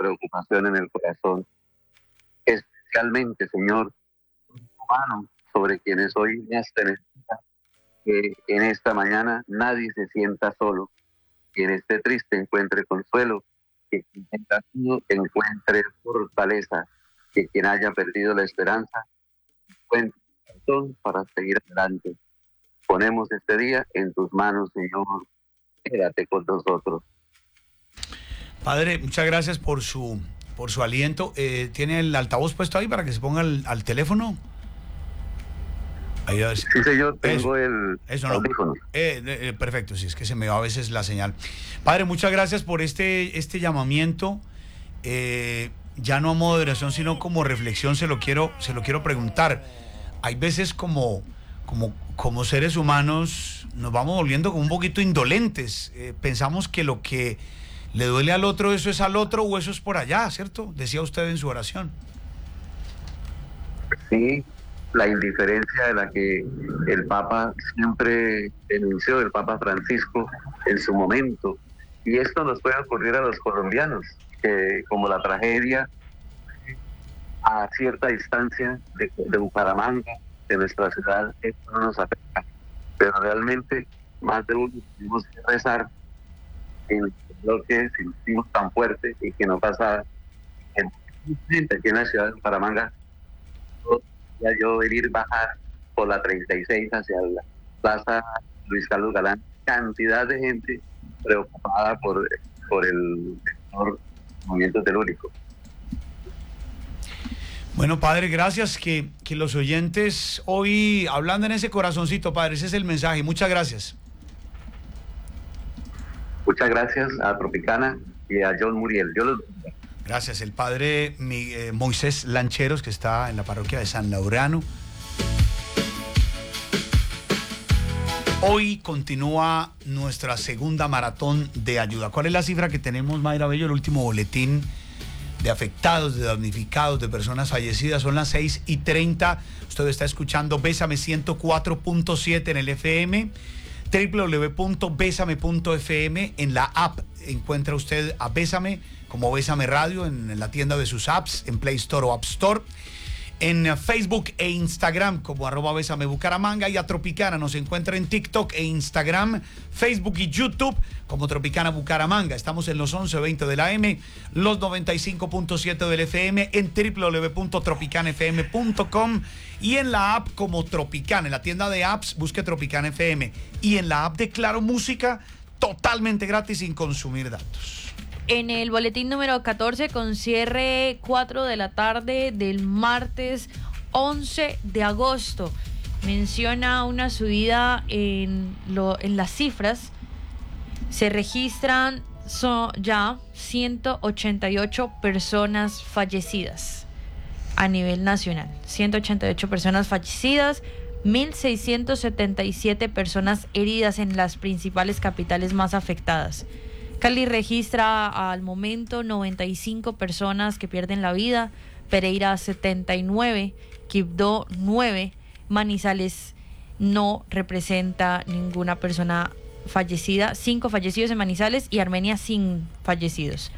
preocupación en el corazón, especialmente, Señor, humano, sobre quienes hoy me has necesita, que en esta mañana nadie se sienta solo, quien esté triste encuentre consuelo, que quien tenga miedo encuentre fortaleza, que quien haya perdido la esperanza encuentre razón para seguir adelante. Ponemos este día en tus manos, Señor, quédate con nosotros. Padre, muchas gracias por su aliento. ¿Tiene el altavoz puesto ahí para que se ponga al teléfono? Ahí, a ver si... Sí, señor, tengo el audífono. Perfecto, sí, es que se me va a veces la señal. Padre, muchas gracias por este llamamiento. Ya no a modo de oración, sino como reflexión, se lo quiero preguntar. Hay veces como seres humanos nos vamos volviendo como un poquito indolentes. Pensamos que lo que le duele al otro, eso es al otro o eso es por allá, ¿cierto? Decía usted en su oración. Sí, la indiferencia de la que el Papa siempre denunció, el Papa Francisco en su momento. Y esto nos puede ocurrir a los colombianos, que como la tragedia a cierta distancia de Bucaramanga, de nuestra ciudad, esto no nos afecta. Pero realmente más de uno tenemos que rezar en lo que sentimos tan fuerte y que no pasa aquí en la ciudad de Bucaramanga. Yo venir bajar por la 36 hacia la plaza Luis Carlos Galán, cantidad de gente preocupada por el movimiento telúrico. Bueno, padre, gracias, que los oyentes hoy hablando en ese corazoncito, padre, ese es el mensaje. Muchas gracias. Muchas gracias a Tropicana y a John Muriel. Gracias, el padre Moisés Lancheros, que está en la parroquia de San Laureano. Hoy continúa nuestra segunda maratón de ayuda. ¿Cuál es la cifra que tenemos, Mayra Bello? El último boletín de afectados, de damnificados, de personas fallecidas. Son las 6:30. Usted está escuchando Bésame 104.7 en el FM, www.besame.fm. En la app encuentra usted a Bésame como Bésame Radio en la tienda de sus apps, en Play Store o App Store. En Facebook e Instagram como @Bésame Bucaramanga, y a Tropicana nos encuentra en TikTok e Instagram, Facebook y YouTube como Tropicana Bucaramanga. Estamos en los 11:20 de la AM, los 95.7 del FM, en www.tropicanafm.com y en la app como Tropicana. En la tienda de apps busque Tropicana FM y en la app de Claro Música, totalmente gratis sin consumir datos. En el boletín número 14, con cierre 4 de la tarde del martes 11 de agosto, menciona una subida en las cifras. Se registran ya 188 personas fallecidas a nivel nacional. 188 personas fallecidas, 1.677 personas heridas en las principales capitales más afectadas. Cali registra al momento 95 personas que pierden la vida, Pereira 79, Quibdó 9, Manizales no representa ninguna persona fallecida, 5 fallecidos en Manizales y Armenia sin fallecidos.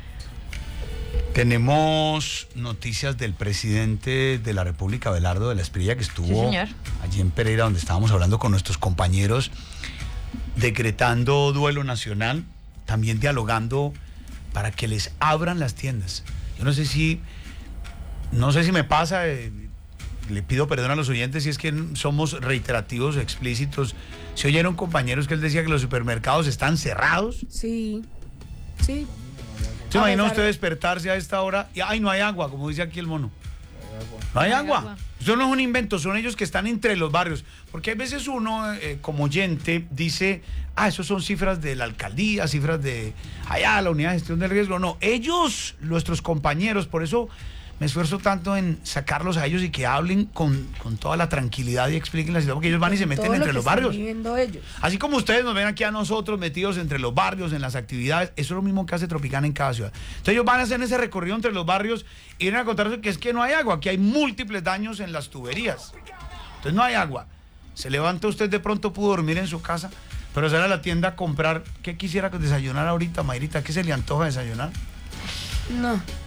Tenemos noticias del presidente de la República, Abelardo de la Espriella, que estuvo allí en Pereira, donde estábamos hablando con nuestros compañeros, decretando duelo nacional, también dialogando para que les abran las tiendas. Yo no sé si me pasa, le pido perdón a los oyentes si es que somos reiterativos o explícitos. ¿Se oyeron, compañeros, que él decía que los supermercados están cerrados? Sí. ¿Se imagina usted despertarse a esta hora y ¡ay, no hay agua!, como dice aquí el mono? No hay agua. Eso no es un invento, son ellos que están entre los barrios. Porque hay veces uno, como oyente, dice, esos son cifras de la alcaldía, cifras de allá, la unidad de gestión del riesgo. No, ellos, nuestros compañeros, por eso me esfuerzo tanto en sacarlos a ellos y que hablen con toda la tranquilidad y expliquen la situación, porque ellos van y se meten entre los barrios. Así como ustedes nos ven aquí a nosotros metidos entre los barrios, en las actividades, eso es lo mismo que hace Tropicana en cada ciudad. Entonces ellos van a hacer ese recorrido entre los barrios y vienen a contarnos que es que no hay agua, que hay múltiples daños en las tuberías. Entonces no hay agua. Se levanta usted, de pronto pudo dormir en su casa, pero sale a la tienda a comprar. ¿Qué quisiera desayunar ahorita, Mayrita? ¿Qué se le antoja desayunar? No.